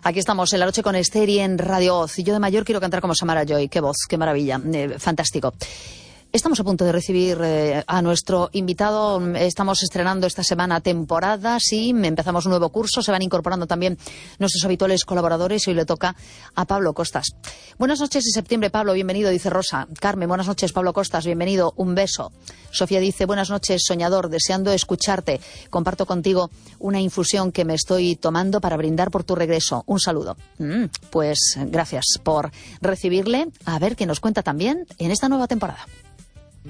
Aquí estamos en La Noche con Esther y en Radio Oz. Y yo de mayor quiero cantar como Samara Joy. Qué voz, qué maravilla. Fantástico. Estamos a punto de recibir a nuestro invitado. Estamos estrenando esta semana temporada, sí, empezamos un nuevo curso, se van incorporando también nuestros habituales colaboradores y hoy le toca a Pablo Costas. Buenas noches de septiembre, Pablo, bienvenido, dice Rosa. Carmen, buenas noches, Pablo Costas, bienvenido, un beso. Sofía dice, buenas noches, soñador, deseando escucharte. Comparto contigo una infusión que me estoy tomando para brindar por tu regreso. Un saludo. Pues gracias por recibirle. A ver qué nos cuenta también en esta nueva temporada.